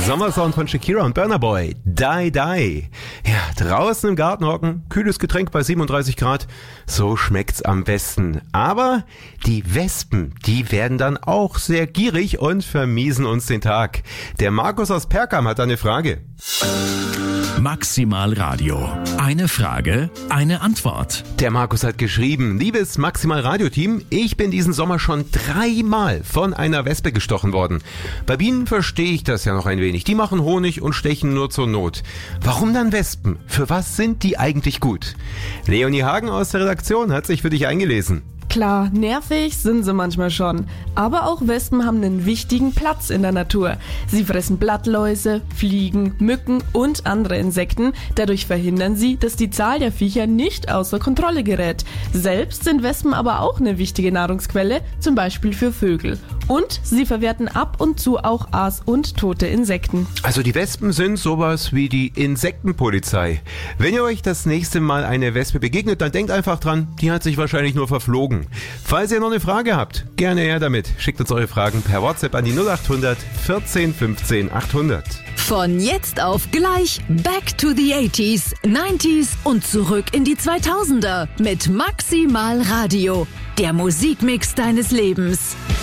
Sommersound von Shakira und Burna Boy. Die, die. Ja, draußen im Garten hocken, kühles Getränk bei 37 Grad. So schmeckt's am besten. Aber die Wespen, die werden dann auch sehr gierig und vermiesen uns den Tag. Der Markus aus Perkam hat eine Frage. Maximal Radio. Eine Frage, eine Antwort. Der Markus hat geschrieben: Liebes Maximal Radio-Team, ich bin diesen Sommer schon 3-mal von einer Wespe gestochen worden. Bei Bienen verstehe ich das ja noch ein wenig. Die machen Honig und stechen nur zur Not. Warum dann Wespen? Für was sind die eigentlich gut? Leonie Hagen aus der Redaktion hat sich für dich eingelesen. Klar, nervig sind sie manchmal schon. Aber auch Wespen haben einen wichtigen Platz in der Natur. Sie fressen Blattläuse, Fliegen, Mücken und andere Insekten. Dadurch verhindern sie, dass die Zahl der Viecher nicht außer Kontrolle gerät. Selbst sind Wespen aber auch eine wichtige Nahrungsquelle, zum Beispiel für Vögel. Und sie verwerten ab und zu auch Aas und tote Insekten. Also die Wespen sind sowas wie die Insektenpolizei. Wenn ihr euch das nächste Mal eine Wespe begegnet, dann denkt einfach dran, die hat sich wahrscheinlich nur verflogen. Falls ihr noch eine Frage habt, gerne her damit. Schickt uns eure Fragen per WhatsApp an die 0800 14 15 800. Von jetzt auf gleich Back to the 80s, 90s und zurück in die 2000er mit Maximal Radio. Der Musikmix deines Lebens.